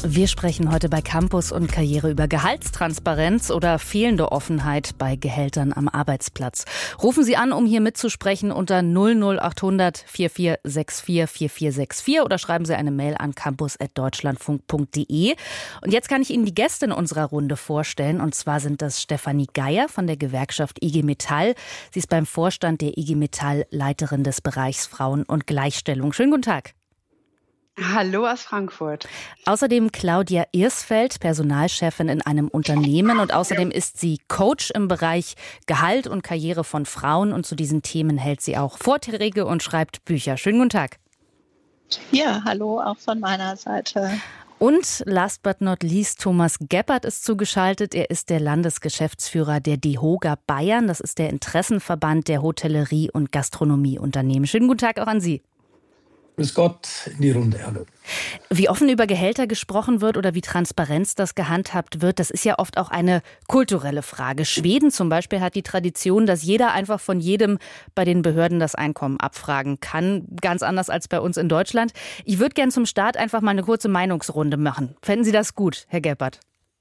Wir sprechen heute bei Campus und Karriere über Gehaltstransparenz oder fehlende Offenheit bei Gehältern am Arbeitsplatz. Rufen Sie an, um hier mitzusprechen unter 00800 4464 4464 oder schreiben Sie eine Mail an campus@deutschlandfunk.de. Und jetzt kann ich Ihnen die Gäste in unserer Runde vorstellen. Und zwar sind das Stefanie Geier von der Gewerkschaft IG Metall. Sie ist beim Vorstand der IG Metall Leiterin des Bereichs Frauen und Gleichstellung. Schönen guten Tag. Hallo aus Frankfurt. Außerdem Claudia Irsfeld, Personalchefin in einem Unternehmen, und außerdem ist sie Coach im Bereich Gehalt und Karriere von Frauen, und zu diesen Themen hält sie auch Vorträge und schreibt Bücher. Schönen guten Tag. Ja, hallo auch von meiner Seite. Und last but not least, Thomas Geppert ist zugeschaltet. Er ist der Landesgeschäftsführer der DEHOGA Bayern. Das ist der Interessenverband der Hotellerie- und Gastronomieunternehmen. Schönen guten Tag auch an Sie. Grüß Gott in die Runde, hallo. Wie offen über Gehälter gesprochen wird oder wie Transparenz das gehandhabt wird, das ist ja oft auch eine kulturelle Frage. Schweden zum Beispiel hat die Tradition, dass jeder einfach von jedem bei den Behörden das Einkommen abfragen kann. Ganz anders als bei uns in Deutschland. Ich würde gern zum Start einfach mal eine kurze Meinungsrunde machen. Fänden Sie das gut, Herr Geppert?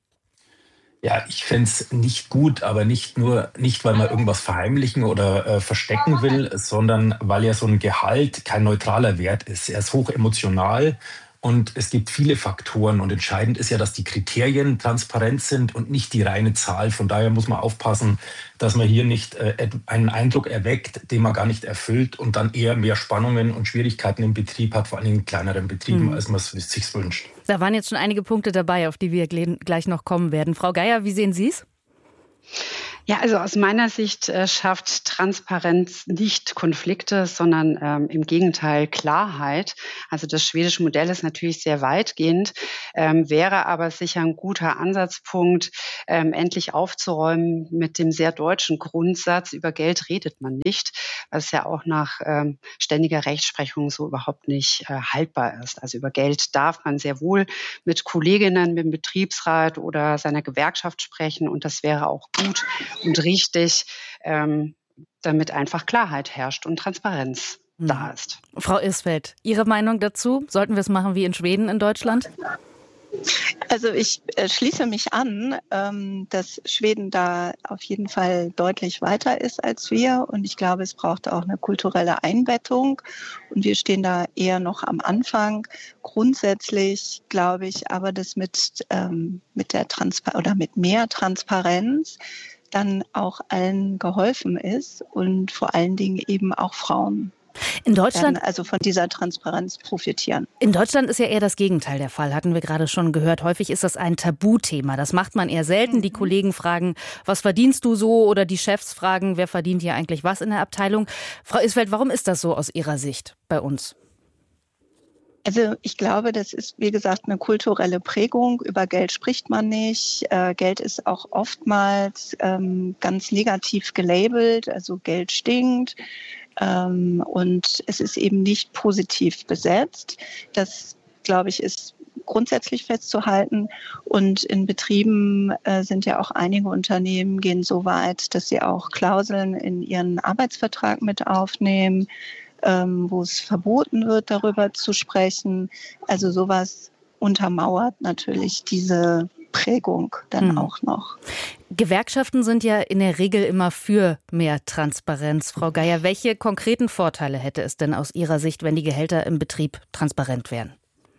Ja, ich fände es nicht gut, aber nicht, weil man irgendwas verheimlichen oder verstecken will, sondern weil ja so ein Gehalt kein neutraler Wert ist. Er ist hoch emotional und es gibt viele Faktoren. Und entscheidend ist ja, dass die Kriterien transparent sind und nicht die reine Zahl. Von daher muss man aufpassen, dass man hier nicht einen Eindruck erweckt, den man gar nicht erfüllt und dann eher mehr Spannungen und Schwierigkeiten im Betrieb hat, vor allem in kleineren Betrieben, als man es sich wünscht. Da waren jetzt schon einige Punkte dabei, auf die wir gleich noch kommen werden. Frau Geier, wie sehen Sie es? Ja, also aus meiner Sicht schafft Transparenz nicht Konflikte, sondern im Gegenteil Klarheit. Also das schwedische Modell ist natürlich sehr weitgehend, wäre aber sicher ein guter Ansatzpunkt, endlich aufzuräumen mit dem sehr deutschen Grundsatz, über Geld redet man nicht, was ja auch nach ständiger Rechtsprechung so überhaupt nicht haltbar ist. Also über Geld darf man sehr wohl mit Kolleginnen, mit dem Betriebsrat oder seiner Gewerkschaft sprechen, und das wäre auch gut und richtig, damit einfach Klarheit herrscht und Transparenz da ist. Frau Irsfeld, Ihre Meinung dazu? Sollten wir es machen wie in Schweden in Deutschland? Also ich schließe mich an, dass Schweden da auf jeden Fall deutlich weiter ist als wir. Und ich glaube, es braucht auch eine kulturelle Einbettung. Und wir stehen da eher noch am Anfang. Grundsätzlich glaube ich aber, dass mit mehr Transparenz dann auch allen geholfen ist und vor allen Dingen eben auch Frauen. In Deutschland also von dieser Transparenz profitieren. In Deutschland ist ja eher das Gegenteil der Fall, hatten wir gerade schon gehört. Häufig ist das ein Tabuthema. Das macht man eher selten. Die Kollegen fragen, was verdienst du so? Oder die Chefs fragen, wer verdient hier eigentlich was in der Abteilung? Frau Irsfeld, warum ist das so aus Ihrer Sicht bei uns? Also ich glaube, das ist, wie gesagt, eine kulturelle Prägung. Über Geld spricht man nicht. Geld ist auch oftmals ganz negativ gelabelt. Also Geld stinkt. Und es ist eben nicht positiv besetzt. Das, glaube ich, ist grundsätzlich festzuhalten. Und in Betrieben sind ja auch einige Unternehmen gehen so weit, dass sie auch Klauseln in ihren Arbeitsvertrag mit aufnehmen, wo es verboten wird, darüber zu sprechen. Also sowas untermauert natürlich diese Prägung dann auch noch. Gewerkschaften sind ja in der Regel immer für mehr Transparenz. Frau Geier, welche konkreten Vorteile hätte es denn aus Ihrer Sicht, wenn die Gehälter im Betrieb transparent wären?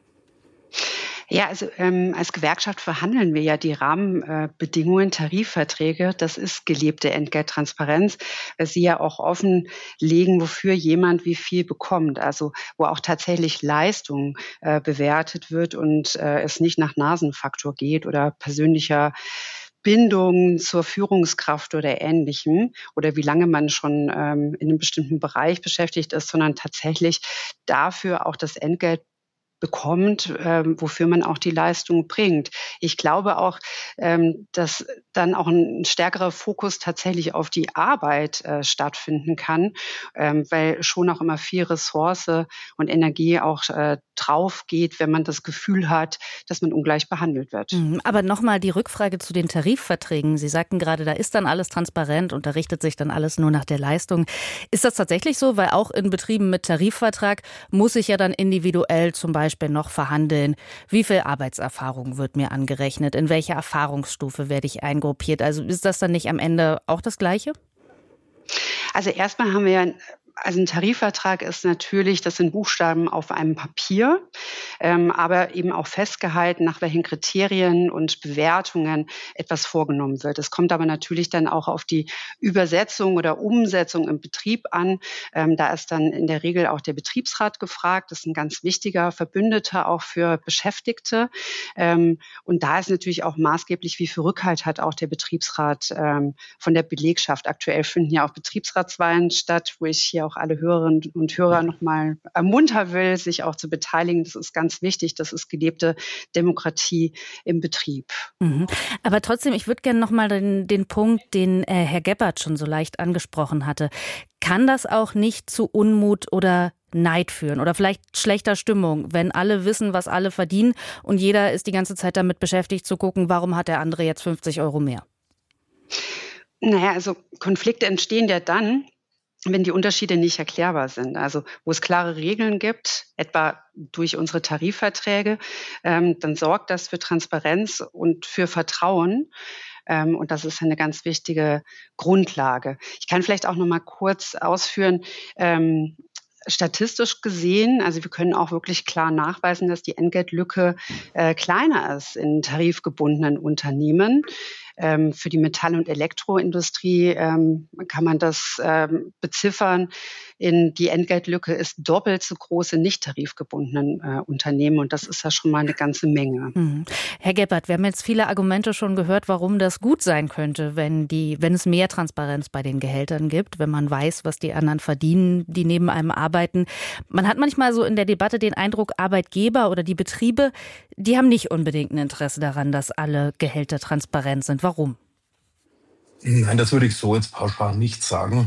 Ja, also als Gewerkschaft verhandeln wir ja die Rahmenbedingungen, Tarifverträge. Das ist gelebte Entgelttransparenz, weil sie ja auch offenlegen, wofür jemand wie viel bekommt. Also wo auch tatsächlich Leistung bewertet wird und es nicht nach Nasenfaktor geht oder persönlicher Bindung zur Führungskraft oder Ähnlichem oder wie lange man schon in einem bestimmten Bereich beschäftigt ist, sondern tatsächlich dafür auch das Entgelt bekommt, wofür man auch die Leistung bringt. Ich glaube auch, dass dann auch ein stärkerer Fokus tatsächlich auf die Arbeit stattfinden kann, weil schon auch immer viel Ressource und Energie auch drauf geht, wenn man das Gefühl hat, dass man ungleich behandelt wird. Aber nochmal die Rückfrage zu den Tarifverträgen. Sie sagten gerade, da ist dann alles transparent und da richtet sich dann alles nur nach der Leistung. Ist das tatsächlich so? Weil auch in Betrieben mit Tarifvertrag muss sich ja dann individuell zum Beispiel Beispiel noch verhandeln, wie viel Arbeitserfahrung wird mir angerechnet, in welcher Erfahrungsstufe werde ich eingruppiert. Also ist das dann nicht am Ende auch das Gleiche? Also erstmal haben wir ja also ein Tarifvertrag ist natürlich, das sind Buchstaben auf einem Papier, aber eben auch festgehalten, nach welchen Kriterien und Bewertungen etwas vorgenommen wird. Es kommt aber natürlich dann auch auf die Übersetzung oder Umsetzung im Betrieb an. Da ist dann in der Regel auch der Betriebsrat gefragt. Das ist ein ganz wichtiger Verbündeter auch für Beschäftigte. Und da ist natürlich auch maßgeblich, wie viel Rückhalt hat auch der Betriebsrat von der Belegschaft. Aktuell finden ja auch Betriebsratswahlen statt, wo ich hier auch alle Hörerinnen und Hörer nochmal ermuntern will, sich auch zu beteiligen. Das ist ganz wichtig. Das ist gelebte Demokratie im Betrieb. Mhm. Aber trotzdem, ich würde gerne nochmal den Punkt, den Herr Gebhardt schon so leicht angesprochen hatte. Kann das auch nicht zu Unmut oder Neid führen oder vielleicht schlechter Stimmung, wenn alle wissen, was alle verdienen und jeder ist die ganze Zeit damit beschäftigt zu gucken, warum hat der andere jetzt 50 Euro mehr? Naja, also Konflikte entstehen ja dann, wenn die Unterschiede nicht erklärbar sind. Also wo es klare Regeln gibt, etwa durch unsere Tarifverträge, dann sorgt das für Transparenz und für Vertrauen. Und das ist eine ganz wichtige Grundlage. Ich kann vielleicht auch noch mal kurz ausführen, statistisch gesehen, also wir können auch wirklich klar nachweisen, dass die Entgeltlücke kleiner ist in tarifgebundenen Unternehmen. Für die Metall- und Elektroindustrie kann man das beziffern. Die Entgeltlücke ist doppelt so groß in nicht tarifgebundenen Unternehmen und das ist ja schon mal eine ganze Menge. Mhm. Herr Gebhardt, wir haben jetzt viele Argumente schon gehört, warum das gut sein könnte, wenn es mehr Transparenz bei den Gehältern gibt, wenn man weiß, was die anderen verdienen, die neben einem arbeiten. Man hat manchmal so in der Debatte den Eindruck, Arbeitgeber oder die Betriebe, die haben nicht unbedingt ein Interesse daran, dass alle Gehälter transparent sind. Warum? Nein, das würde ich so jetzt pauschal nicht sagen.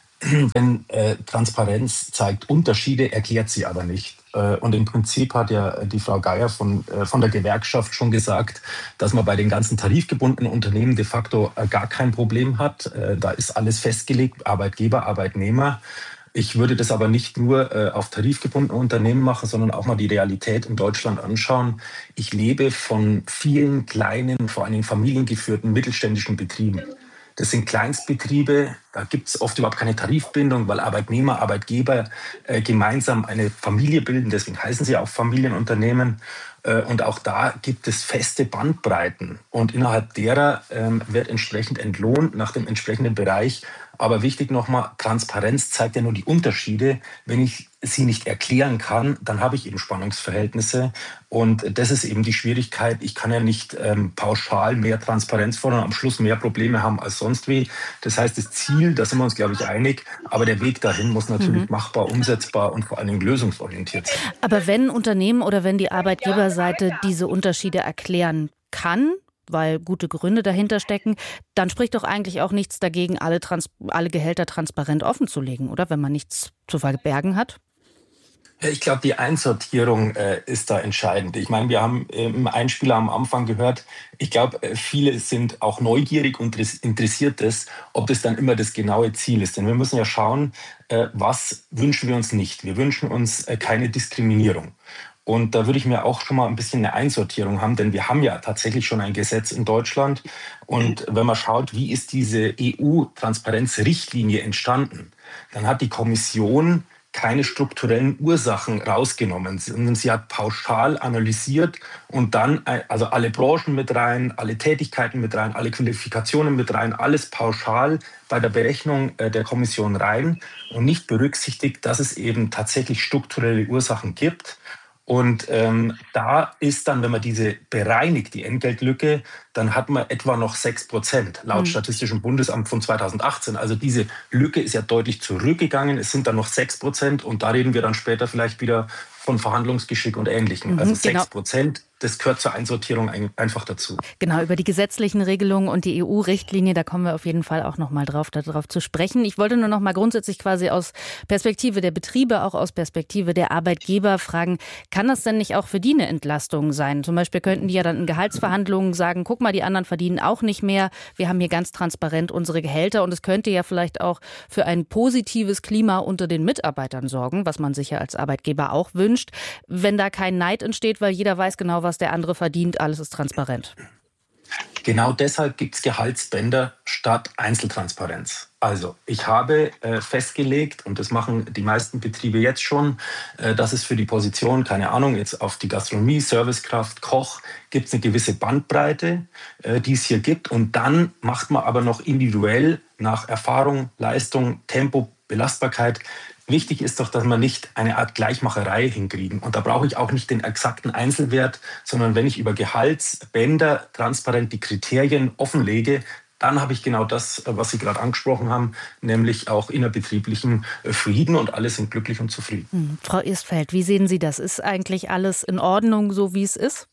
Denn Transparenz zeigt Unterschiede, erklärt sie aber nicht. Und im Prinzip hat ja die Frau Geier von der Gewerkschaft schon gesagt, dass man bei den ganzen tarifgebundenen Unternehmen de facto gar kein Problem hat. Da ist alles festgelegt, Arbeitgeber, Arbeitnehmer. Ich würde das aber nicht nur auf tarifgebundene Unternehmen machen, sondern auch mal die Realität in Deutschland anschauen. Ich lebe von vielen kleinen, vor allem familiengeführten mittelständischen Betrieben. Das sind Kleinstbetriebe, da gibt es oft überhaupt keine Tarifbindung, weil Arbeitnehmer, Arbeitgeber gemeinsam eine Familie bilden, deswegen heißen sie auch Familienunternehmen. Und auch da gibt es feste Bandbreiten und innerhalb derer wird entsprechend entlohnt nach dem entsprechenden Bereich. Aber wichtig nochmal, Transparenz zeigt ja nur die Unterschiede. Wenn ich sie nicht erklären kann, dann habe ich eben Spannungsverhältnisse. Und das ist eben die Schwierigkeit. Ich kann ja nicht pauschal mehr Transparenz fordern, am Schluss mehr Probleme haben als sonst wie. Das heißt, das Ziel, da sind wir uns, glaube ich, einig. Aber der Weg dahin muss natürlich machbar, umsetzbar und vor allen Dingen lösungsorientiert sein. Aber wenn Unternehmen oder wenn die Arbeitgeberseite diese Unterschiede erklären kann, weil gute Gründe dahinter stecken, dann spricht doch eigentlich auch nichts dagegen, alle Gehälter transparent offenzulegen, oder? Wenn man nichts zu verbergen hat. Ich glaube, die Einsortierung ist da entscheidend. Ich meine, wir haben im Einspieler am Anfang gehört, ich glaube, viele sind auch neugierig und interessiert ist, ob das dann immer das genaue Ziel ist. Denn wir müssen ja schauen, was wünschen wir uns nicht. Wir wünschen uns keine Diskriminierung. Und da würde ich mir auch schon mal ein bisschen eine Einsortierung haben, denn wir haben ja tatsächlich schon ein Gesetz in Deutschland. Und wenn man schaut, wie ist diese EU-Transparenzrichtlinie entstanden, dann hat die Kommission keine strukturellen Ursachen rausgenommen, sondern sie hat pauschal analysiert und dann also alle Branchen mit rein, alle Tätigkeiten mit rein, alle Qualifikationen mit rein, alles pauschal bei der Berechnung der Kommission rein und nicht berücksichtigt, dass es eben tatsächlich strukturelle Ursachen gibt. Und da ist dann, wenn man diese bereinigt, die Entgeltlücke, dann hat man etwa noch 6% laut Statistischem Bundesamt von 2018. Also diese Lücke ist ja deutlich zurückgegangen. Es sind dann noch 6% und da reden wir dann später vielleicht wieder von Verhandlungsgeschick und Ähnlichem. Also 6%, das gehört zur Einsortierung einfach dazu. Genau, über die gesetzlichen Regelungen und die EU-Richtlinie, da kommen wir auf jeden Fall auch noch mal darauf zu sprechen. Ich wollte nur noch mal grundsätzlich quasi aus Perspektive der Betriebe, auch aus Perspektive der Arbeitgeber fragen, kann das denn nicht auch für die eine Entlastung sein? Zum Beispiel könnten die ja dann in Gehaltsverhandlungen sagen, guck mal, die anderen verdienen auch nicht mehr. Wir haben hier ganz transparent unsere Gehälter und es könnte ja vielleicht auch für ein positives Klima unter den Mitarbeitern sorgen, was man sich ja als Arbeitgeber auch wünscht. wünscht, wenn da kein Neid entsteht, weil jeder weiß genau, was der andere verdient, alles ist transparent. Genau deshalb gibt es Gehaltsbänder statt Einzeltransparenz. Also ich habe festgelegt, und das machen die meisten Betriebe jetzt schon, dass es für die Position, keine Ahnung, jetzt auf die Gastronomie, Servicekraft, Koch, gibt es eine gewisse Bandbreite, die es hier gibt. Und dann macht man aber noch individuell nach Erfahrung, Leistung, Tempo, Belastbarkeit. Wichtig ist doch, dass wir nicht eine Art Gleichmacherei hinkriegen. Und da brauche ich auch nicht den exakten Einzelwert, sondern wenn ich über Gehaltsbänder transparent die Kriterien offenlege, dann habe ich genau das, was Sie gerade angesprochen haben, nämlich auch innerbetrieblichen Frieden und alle sind glücklich und zufrieden. Frau Istfeld, wie sehen Sie das? Ist eigentlich alles in Ordnung, so wie es ist?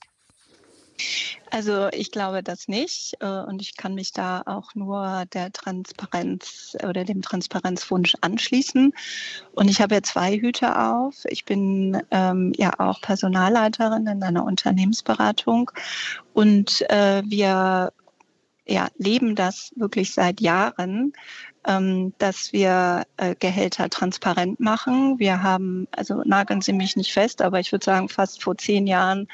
Also ich glaube das nicht und ich kann mich da auch nur der Transparenz oder dem Transparenzwunsch anschließen. Und ich habe ja 2 Hüte auf. Ich bin ja auch Personalleiterin in einer Unternehmensberatung und wir leben das wirklich seit Jahren, dass wir Gehälter transparent machen. Wir haben, also nageln Sie mich nicht fest, aber ich würde sagen fast vor 10 Jahren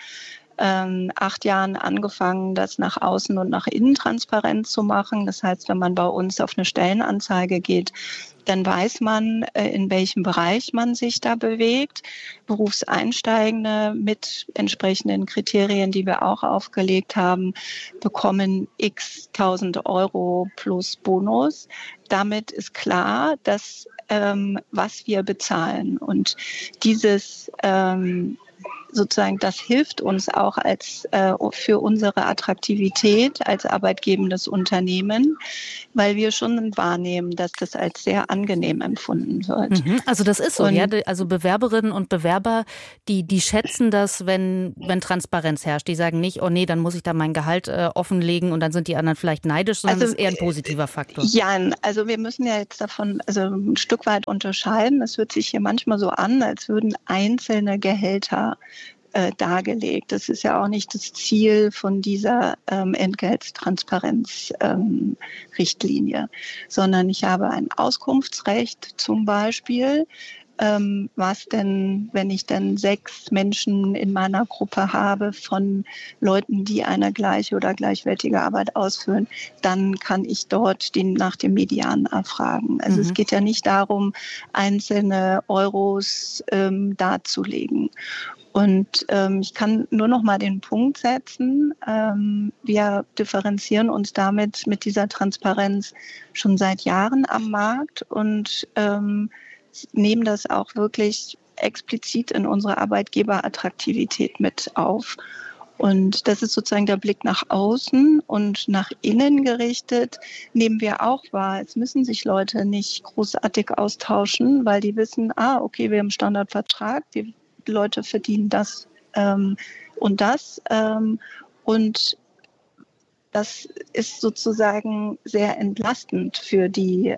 8 Jahren angefangen, das nach außen und nach innen transparent zu machen. Das heißt, wenn man bei uns auf eine Stellenanzeige geht, dann weiß man, in welchem Bereich man sich da bewegt. Berufseinsteigende mit entsprechenden Kriterien, die wir auch aufgelegt haben, bekommen x 1.000 Euro plus Bonus. Damit ist klar, dass was wir bezahlen. Und dieses sozusagen, das hilft uns auch als für unsere Attraktivität als arbeitgebendes Unternehmen, weil wir schon wahrnehmen, dass das als sehr angenehm empfunden wird. Also das ist so, ja. Also Bewerberinnen und Bewerber, die schätzen das, wenn Transparenz herrscht. Die sagen nicht, oh nee, dann muss ich da mein Gehalt offenlegen und dann sind die anderen vielleicht neidisch, sondern das ist eher ein positiver Faktor. Ja, also wir müssen ja jetzt davon ein Stück weit unterscheiden. Es hört sich hier manchmal so an, als würden einzelne Gehälter dargelegt. Das ist ja auch nicht das Ziel von dieser Entgelttransparenz-Richtlinie, sondern ich habe ein Auskunftsrecht zum Beispiel, was denn, wenn ich dann 6 Menschen in meiner Gruppe habe von Leuten, die eine gleiche oder gleichwertige Arbeit ausführen, dann kann ich dort nach dem Median erfragen. Also es geht ja nicht darum, einzelne Euros darzulegen. Und ich kann nur noch mal den Punkt setzen, wir differenzieren uns damit mit dieser Transparenz schon seit Jahren am Markt und nehmen das auch wirklich explizit in unsere Arbeitgeberattraktivität mit auf. Und das ist sozusagen der Blick nach außen und nach innen gerichtet, nehmen wir auch wahr. Es müssen sich Leute nicht großartig austauschen, weil die wissen, okay, wir haben einen Standardvertrag, die Leute verdienen das und das. Und das ist sozusagen sehr entlastend für die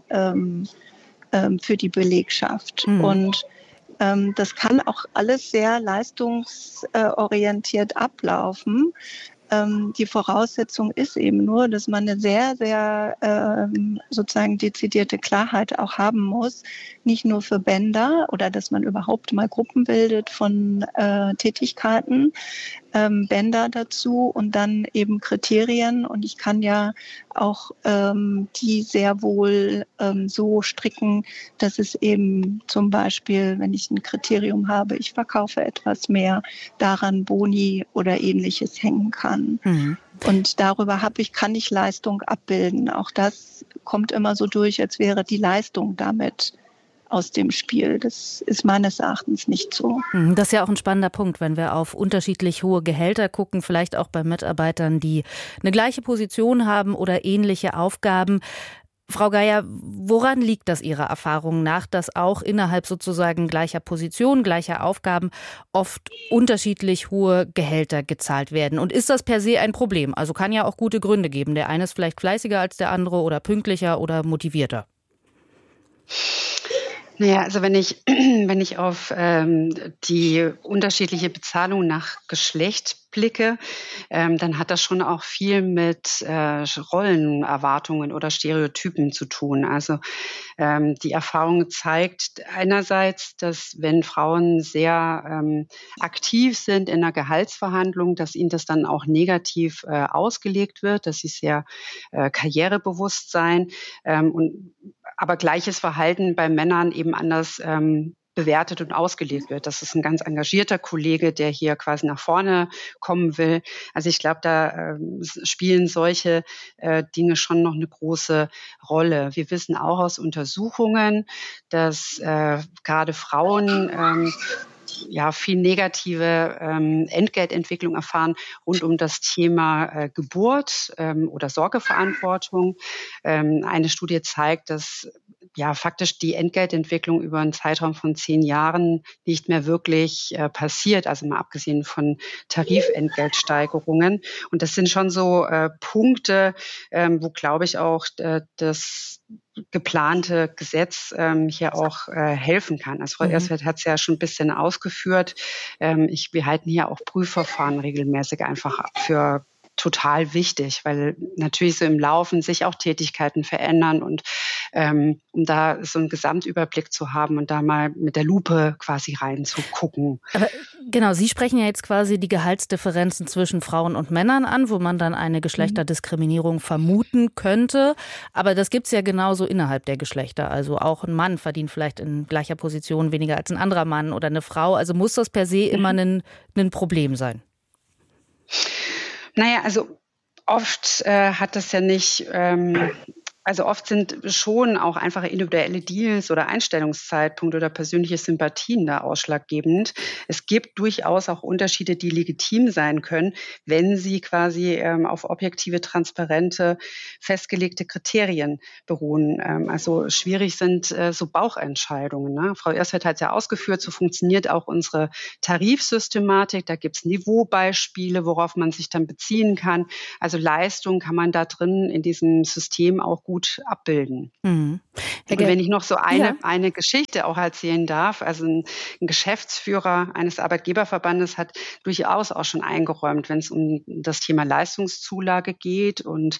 Belegschaft. Und das kann auch alles sehr leistungsorientiert ablaufen. Die Voraussetzung ist eben nur, dass man eine sehr, sehr sozusagen dezidierte Klarheit auch haben muss, nicht nur für Bänder oder dass man überhaupt mal Gruppen bildet von Tätigkeiten, Bänder dazu und dann eben Kriterien. Und ich kann ja auch die sehr wohl so stricken, dass es eben zum Beispiel, wenn ich ein Kriterium habe, ich verkaufe etwas mehr, daran Boni oder Ähnliches hängen kann. Und darüber kann ich Leistung abbilden. Auch das kommt immer so durch, als wäre die Leistung damit aus dem Spiel. Das ist meines Erachtens nicht so. Das ist ja auch ein spannender Punkt, wenn wir auf unterschiedlich hohe Gehälter gucken, vielleicht auch bei Mitarbeitern, die eine gleiche Position haben oder ähnliche Aufgaben. Frau Geier, woran liegt das Ihrer Erfahrung nach, dass auch innerhalb sozusagen gleicher Position, gleicher Aufgaben oft unterschiedlich hohe Gehälter gezahlt werden? Und ist das per se ein Problem? Also kann ja auch gute Gründe geben. Der eine ist vielleicht fleißiger als der andere oder pünktlicher oder motivierter. Naja, also wenn ich auf die unterschiedliche Bezahlung nach Geschlecht blicke, dann hat das schon auch viel mit Rollenerwartungen oder Stereotypen zu tun. Also die Erfahrung zeigt einerseits, dass wenn Frauen sehr aktiv sind in einer Gehaltsverhandlung, dass ihnen das dann auch negativ ausgelegt wird, dass sie sehr karrierebewusst sein und aber gleiches Verhalten bei Männern eben anders bewertet und ausgelegt wird. Das ist ein ganz engagierter Kollege, der hier quasi nach vorne kommen will. Also ich glaube, da spielen solche Dinge schon noch eine große Rolle. Wir wissen auch aus Untersuchungen, dass gerade Frauen viel negative Entgeltentwicklung erfahren rund um das Thema Geburt oder Sorgeverantwortung. Eine Studie zeigt, dass faktisch die Entgeltentwicklung über einen Zeitraum von 10 Jahren nicht mehr wirklich passiert, also mal abgesehen von Tarifentgeltsteigerungen. Und das sind schon so Punkte, wo, glaube ich, auch das geplante Gesetz hier auch helfen kann. Also Frau Ersfeld hat es ja schon ein bisschen ausgeführt. Wir halten hier auch Prüfverfahren regelmäßig einfach für total wichtig, weil natürlich so im Laufen sich auch Tätigkeiten verändern und um da so einen Gesamtüberblick zu haben und da mal mit der Lupe quasi reinzugucken. Aber genau, Sie sprechen ja jetzt quasi die Gehaltsdifferenzen zwischen Frauen und Männern an, wo man dann eine Geschlechterdiskriminierung vermuten könnte. Aber das gibt es ja genauso innerhalb der Geschlechter. Also auch ein Mann verdient vielleicht in gleicher Position weniger als ein anderer Mann oder eine Frau. Also muss das per se immer ein Problem sein? Naja, also oft hat das ja nicht, also oft sind schon auch einfache individuelle Deals oder Einstellungszeitpunkte oder persönliche Sympathien da ausschlaggebend. Es gibt durchaus auch Unterschiede, die legitim sein können, wenn sie quasi auf objektive, transparente, festgelegte Kriterien beruhen. Also schwierig sind so Bauchentscheidungen. Ne? Frau Ersfeld hat es ja ausgeführt, so funktioniert auch unsere Tarifsystematik. Da gibt es Niveaubeispiele, worauf man sich dann beziehen kann. Also Leistung kann man da drin in diesem System auch gut abbilden. Und wenn ich noch so eine Geschichte auch erzählen darf, also ein Geschäftsführer eines Arbeitgeberverbandes hat durchaus auch schon eingeräumt, wenn es um das Thema Leistungszulage geht und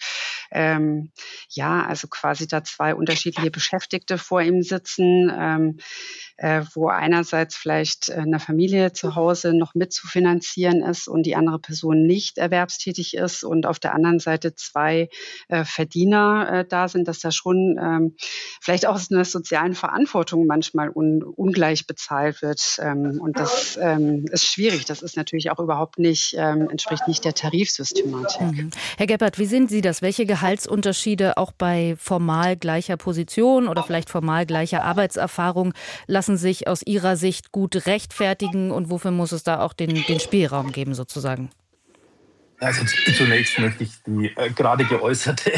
also quasi da 2 unterschiedliche Beschäftigte vor ihm sitzen, wo einerseits vielleicht eine Familie zu Hause noch mitzufinanzieren ist und die andere Person nicht erwerbstätig ist und auf der anderen Seite 2 Verdiener da sind, dass da schon vielleicht auch aus einer sozialen Verantwortung manchmal ungleich bezahlt wird. Und das ist schwierig. Das ist natürlich auch überhaupt nicht, entspricht nicht der Tarifsystematik. Herr Gebhardt, wie sehen Sie das? Welche Gehaltsunterschiede auch bei formal gleicher Position oder vielleicht formal gleicher Arbeitserfahrung lassen sich aus Ihrer Sicht gut rechtfertigen und wofür muss es da auch den Spielraum geben sozusagen? Also zunächst möchte ich die gerade geäußerte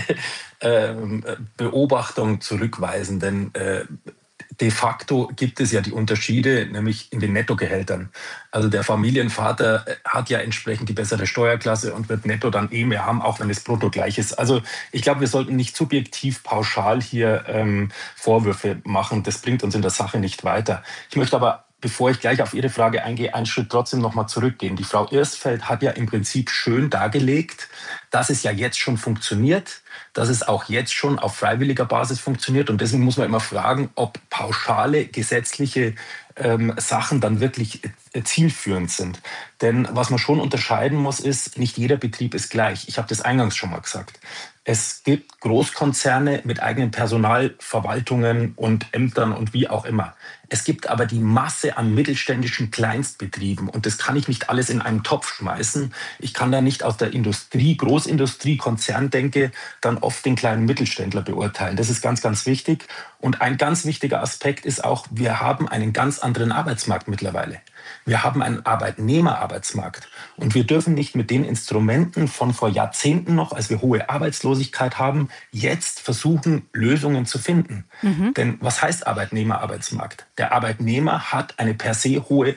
Beobachtung zurückweisen, denn de facto gibt es ja die Unterschiede, nämlich in den Nettogehältern. Also der Familienvater hat ja entsprechend die bessere Steuerklasse und wird netto dann mehr haben, auch wenn es brutto gleich ist. Also ich glaube, wir sollten nicht subjektiv pauschal hier Vorwürfe machen. Das bringt uns in der Sache nicht weiter. Ich möchte aber, bevor ich gleich auf Ihre Frage eingehe, einen Schritt trotzdem noch mal zurückgehen. Die Frau Irsfeld hat ja im Prinzip schön dargelegt, dass es ja jetzt schon funktioniert, dass es auch jetzt schon auf freiwilliger Basis funktioniert. Und deswegen muss man immer fragen, ob pauschale gesetzliche Sachen dann wirklich zielführend sind. Denn was man schon unterscheiden muss, ist, nicht jeder Betrieb ist gleich. Ich habe das eingangs schon mal gesagt. Es gibt Großkonzerne mit eigenen Personalverwaltungen und Ämtern und wie auch immer. Es gibt aber die Masse an mittelständischen Kleinstbetrieben und das kann ich nicht alles in einen Topf schmeißen. Ich kann da nicht aus der Industrie, Großindustrie, Konzerndenke dann oft den kleinen Mittelständler beurteilen. Das ist ganz, ganz wichtig. Und ein ganz wichtiger Aspekt ist auch, wir haben einen ganz anderen Arbeitsmarkt mittlerweile. Wir haben einen Arbeitnehmerarbeitsmarkt und wir dürfen nicht mit den Instrumenten von vor Jahrzehnten noch, als wir hohe Arbeitslosigkeit haben, jetzt versuchen, Lösungen zu finden. Denn was heißt Arbeitnehmerarbeitsmarkt? Der Arbeitnehmer hat eine per se hohe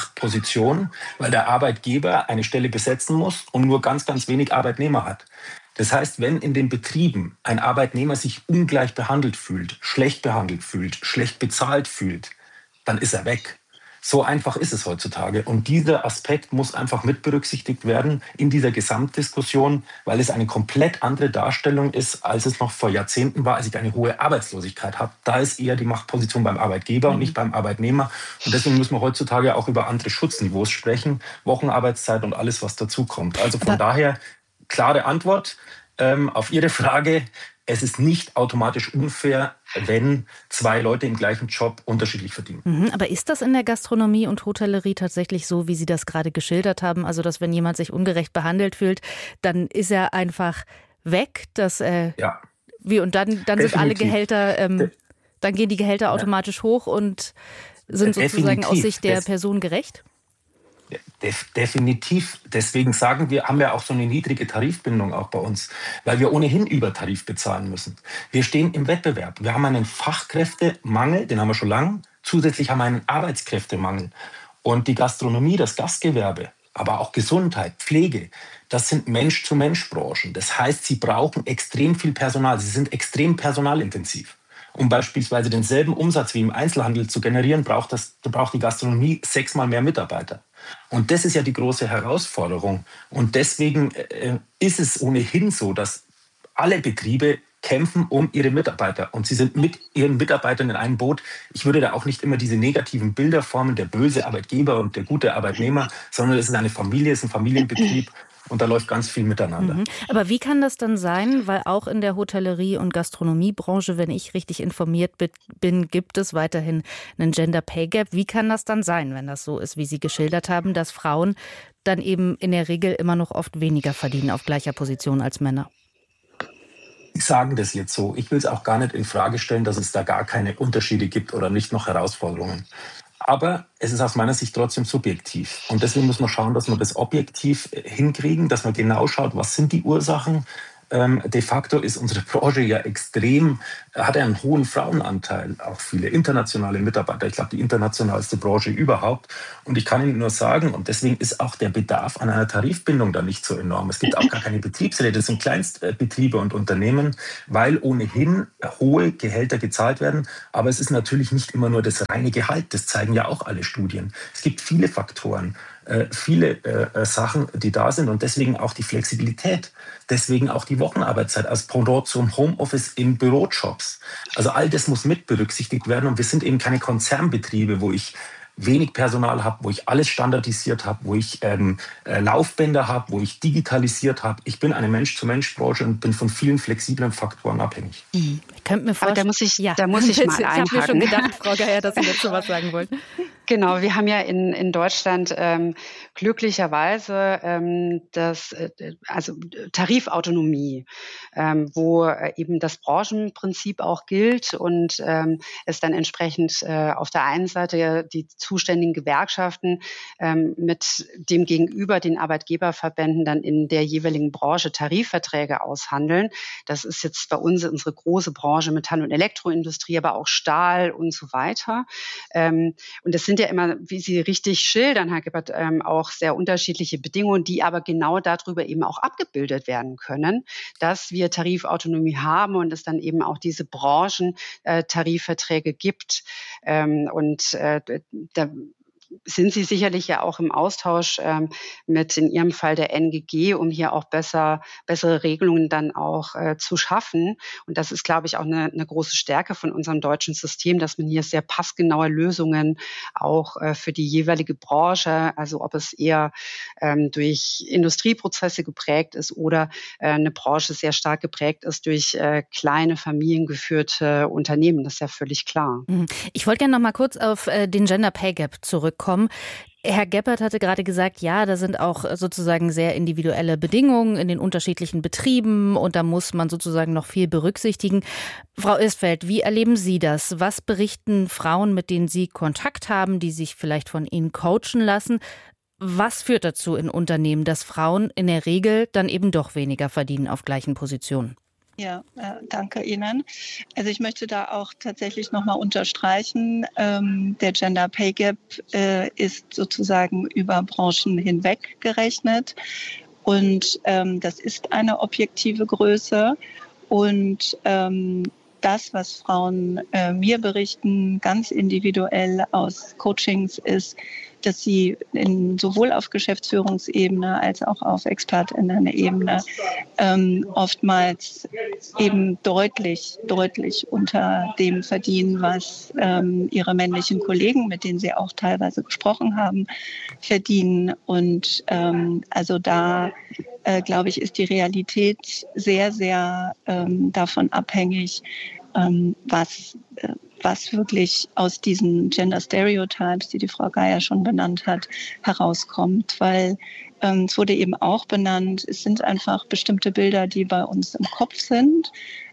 Machtposition, weil der Arbeitgeber eine Stelle besetzen muss und nur ganz, ganz wenig Arbeitnehmer hat. Das heißt, wenn in den Betrieben ein Arbeitnehmer sich ungleich behandelt fühlt, schlecht bezahlt fühlt, dann ist er weg. So einfach ist es heutzutage. Und dieser Aspekt muss einfach mit berücksichtigt werden in dieser Gesamtdiskussion, weil es eine komplett andere Darstellung ist, als es noch vor Jahrzehnten war, als ich eine hohe Arbeitslosigkeit habe. Da ist eher die Machtposition beim Arbeitgeber und nicht beim Arbeitnehmer. Und deswegen müssen wir heutzutage auch über andere Schutzniveaus sprechen, Wochenarbeitszeit und alles, was dazukommt. Also von daher, klare Antwort auf Ihre Frage. Es ist nicht automatisch unfair, wenn zwei Leute im gleichen Job unterschiedlich verdienen. Aber ist das in der Gastronomie und Hotellerie tatsächlich so, wie Sie das gerade geschildert haben? Also, dass wenn jemand sich ungerecht behandelt fühlt, dann ist er einfach weg? Ja. Und dann sind alle Gehälter, dann gehen die Gehälter automatisch hoch und sind sozusagen aus Sicht der Person gerecht? Definitiv. Deswegen sagen wir, haben wir auch so eine niedrige Tarifbindung auch bei uns, weil wir ohnehin über Tarif bezahlen müssen. Wir stehen im Wettbewerb. Wir haben einen Fachkräftemangel, den haben wir schon lange. Zusätzlich haben wir einen Arbeitskräftemangel. Und die Gastronomie, das Gastgewerbe, aber auch Gesundheit, Pflege, das sind Mensch-zu-Mensch-Branchen. Das heißt, sie brauchen extrem viel Personal. Sie sind extrem personalintensiv. Um beispielsweise denselben Umsatz wie im Einzelhandel zu generieren, braucht die Gastronomie 6-mal mehr Mitarbeiter. Und das ist ja die große Herausforderung. Und deswegen ist es ohnehin so, dass alle Betriebe kämpfen um ihre Mitarbeiter. Und sie sind mit ihren Mitarbeitern in einem Boot. Ich würde da auch nicht immer diese negativen Bilder formen, der böse Arbeitgeber und der gute Arbeitnehmer, sondern es ist eine Familie, es ist ein Familienbetrieb. Und da läuft ganz viel miteinander. Aber wie kann das dann sein? Weil auch in der Hotellerie- und Gastronomiebranche, wenn ich richtig informiert bin, gibt es weiterhin einen Gender Pay Gap. Wie kann das dann sein, wenn das so ist, wie Sie geschildert haben, dass Frauen dann eben in der Regel immer noch oft weniger verdienen auf gleicher Position als Männer? Sie sagen das jetzt so. Ich will es auch gar nicht in Frage stellen, dass es da gar keine Unterschiede gibt oder nicht noch Herausforderungen. Aber es ist aus meiner Sicht trotzdem subjektiv. Und deswegen muss man schauen, dass wir das objektiv hinkriegen, dass man genau schaut, was sind die Ursachen. De facto ist unsere Branche ja hat einen hohen Frauenanteil, auch viele internationale Mitarbeiter. Ich glaube, die internationalste Branche überhaupt. Und ich kann Ihnen nur sagen, und deswegen ist auch der Bedarf an einer Tarifbindung da nicht so enorm. Es gibt auch gar keine Betriebsräte, das sind Kleinstbetriebe und Unternehmen, weil ohnehin hohe Gehälter gezahlt werden. Aber es ist natürlich nicht immer nur das reine Gehalt, das zeigen ja auch alle Studien. Es gibt viele Faktoren. Viele Sachen, die da sind und deswegen auch die Flexibilität, deswegen auch die Wochenarbeitszeit als Pendant zum Homeoffice in Bürojobs. Also all das muss mit berücksichtigt werden und wir sind eben keine Konzernbetriebe, wo ich wenig Personal habe, wo ich alles standardisiert habe, wo ich Laufbänder habe, wo ich digitalisiert habe. Ich bin eine Mensch-zu-Mensch-Branche und bin von vielen flexiblen Faktoren abhängig. Ich könnte mir vorstellen, da muss ich mal einhaken. Ich habe mir schon gedacht, Frau Geier, dass Sie dazu was sagen wollten. Genau, wir haben ja in Deutschland glücklicherweise also Tarifautonomie, wo eben das Branchenprinzip auch gilt und es dann entsprechend auf der einen Seite die zuständigen Gewerkschaften mit dem Gegenüber den Arbeitgeberverbänden dann in der jeweiligen Branche Tarifverträge aushandeln. Das ist jetzt bei uns unsere große Branche Metall- und Elektroindustrie, aber auch Stahl und so weiter. Und das sind ja immer, wie Sie richtig schildern, Herr Gebhardt, auch sehr unterschiedliche Bedingungen, die aber genau darüber eben auch abgebildet werden können, dass wir Tarifautonomie haben und es dann eben auch diese Branchentarifverträge gibt. Da sind Sie sicherlich ja auch im Austausch mit in Ihrem Fall der NGG, um hier auch bessere Regelungen dann auch zu schaffen. Und das ist, glaube ich, auch eine große Stärke von unserem deutschen System, dass man hier sehr passgenaue Lösungen auch für die jeweilige Branche, also ob es eher durch Industrieprozesse geprägt ist oder eine Branche sehr stark geprägt ist durch kleine familiengeführte Unternehmen. Das ist ja völlig klar. Ich wollte gerne noch mal kurz auf den Gender Pay Gap zurückkommen. Herr Gebhardt hatte gerade gesagt, ja, da sind auch sozusagen sehr individuelle Bedingungen in den unterschiedlichen Betrieben und da muss man sozusagen noch viel berücksichtigen. Frau Istfeld, wie erleben Sie das? Was berichten Frauen, mit denen Sie Kontakt haben, die sich vielleicht von Ihnen coachen lassen? Was führt dazu in Unternehmen, dass Frauen in der Regel dann eben doch weniger verdienen auf gleichen Positionen? Ja, danke Ihnen. Also ich möchte da auch tatsächlich nochmal unterstreichen, der Gender Pay Gap ist sozusagen über Branchen hinweg gerechnet. Und das ist eine objektive Größe. Und das, was Frauen mir berichten, ganz individuell aus Coachings, ist, dass sie sowohl auf Geschäftsführungsebene als auch auf ExpertInnen-Ebene oftmals eben deutlich unter dem verdienen, was ihre männlichen Kollegen, mit denen sie auch teilweise gesprochen haben, verdienen. Und also da, glaube ich, ist die Realität sehr, sehr davon abhängig, was wirklich aus diesen Gender Stereotypes, die Frau Geier schon benannt hat, herauskommt. Weil es wurde eben auch benannt, es sind einfach bestimmte Bilder, die bei uns im Kopf sind.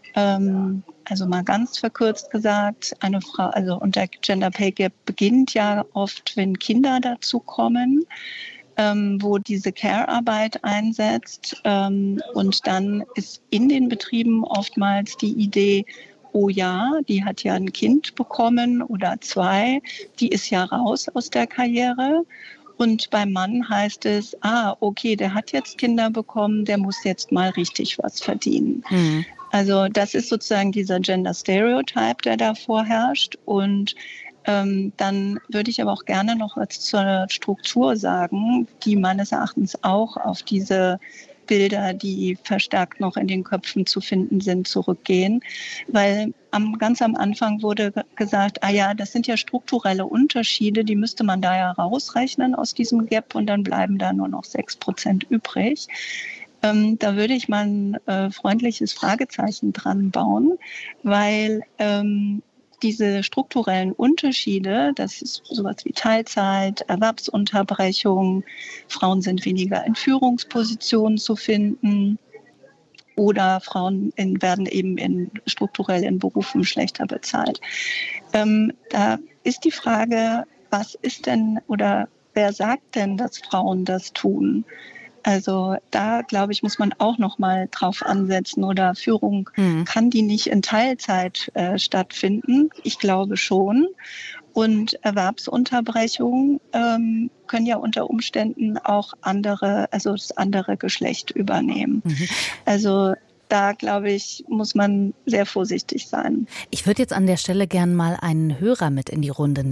Also mal ganz verkürzt gesagt, eine Frau, also und der Gender Pay Gap beginnt ja oft, wenn Kinder dazu kommen, wo diese Care-Arbeit einsetzt. Und dann ist in den Betrieben oftmals die Idee, oh ja, die hat ja ein Kind bekommen oder 2, die ist ja raus aus der Karriere. Und beim Mann heißt es, okay, der hat jetzt Kinder bekommen, der muss jetzt mal richtig was verdienen. Mhm. Also das ist sozusagen dieser Gender Stereotype, der da vorherrscht. Und dann würde ich aber auch gerne noch was zur Struktur sagen, die meines Erachtens auch auf diese Bilder, die verstärkt noch in den Köpfen zu finden sind, zurückgehen. Weil ganz am Anfang wurde gesagt, das sind ja strukturelle Unterschiede, die müsste man da ja rausrechnen aus diesem Gap und dann bleiben da nur noch 6% übrig. Da würde ich mal ein freundliches Fragezeichen dran bauen, weil diese strukturellen Unterschiede, das ist sowas wie Teilzeit, Erwerbsunterbrechung, Frauen sind weniger in Führungspositionen zu finden oder Frauen werden eben strukturell in Berufen schlechter bezahlt. Da ist die Frage, was ist denn oder wer sagt denn, dass Frauen das tun? Also da, glaube ich, muss man auch noch mal drauf ansetzen. Oder Führung, kann die nicht in Teilzeit stattfinden? Ich glaube schon. Und Erwerbsunterbrechungen können ja unter Umständen auch das andere Geschlecht übernehmen. Mhm. Also da, glaube ich, muss man sehr vorsichtig sein. Ich würde jetzt an der Stelle gern mal einen Hörer mit in die Runde nehmen.